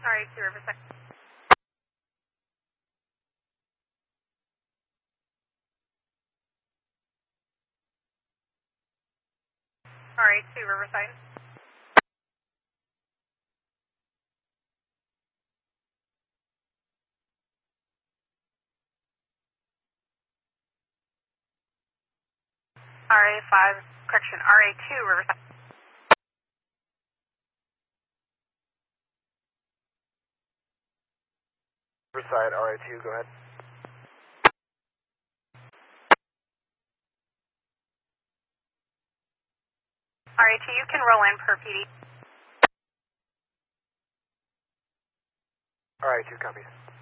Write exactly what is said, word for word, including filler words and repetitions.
Alright, two Riverside. Alright, two Riverside. R A five, correction, R A two Riverside. Riverside, R A two, go ahead. R A two, you can roll in per P D. R A two, copies.